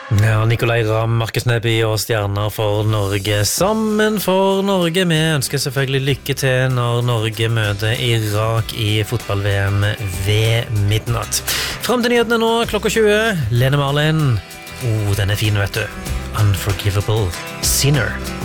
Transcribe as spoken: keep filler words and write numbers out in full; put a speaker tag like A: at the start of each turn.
A: Ja, Nicolai Ramm, Markus Neby og stjerner for Norge sammen for Norge. Vi ønsker selvfølgelig lykke til når Norge møter Irak i fotball-V M ved midnatt. Frem til nyhetene nå, klokka tjue. Lene Marlin. Oh, den er fin, vet du. Unforgivable Sinner.